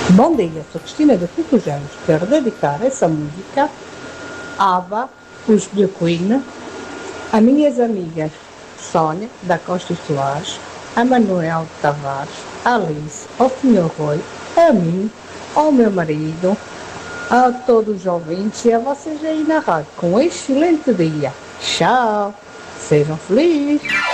Bom dia, sou Cristina da Futujamos. Quero dedicar essa música ABBA, os The Queen, a minhas amigas Sónia, da Costa e Soares, a Manuel Tavares, a Alice, ao Sr. Rui, a mim, ao meu marido, a todos os ouvintes e a vocês aí na rádio. Com um excelente dia. Tchau. Sejam felizes.